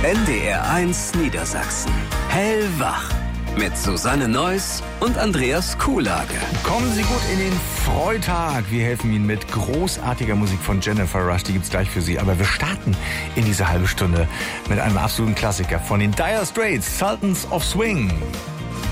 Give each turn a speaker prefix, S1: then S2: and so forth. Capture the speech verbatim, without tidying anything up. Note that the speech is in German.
S1: N D R eins Niedersachsen. Hellwach. Mit Susanne Neuss und Andreas Kuhlage.
S2: Kommen Sie gut in den Freitag. Wir helfen Ihnen mit großartiger Musik von Jennifer Rush. Die gibt's gleich für Sie. Aber wir starten in diese halbe Stunde mit einem absoluten Klassiker von den Dire Straits, Sultans of Swing.